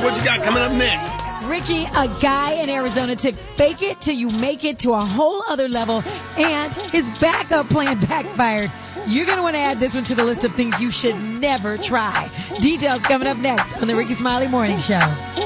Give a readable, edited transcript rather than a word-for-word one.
what you got coming up next? Ricky, a guy in Arizona took fake it till you make it to a whole other level, and his backup plan backfired. You're going to want to add this one to the list of things you should never try. Details coming up next on the Ricky Smiley Morning Show.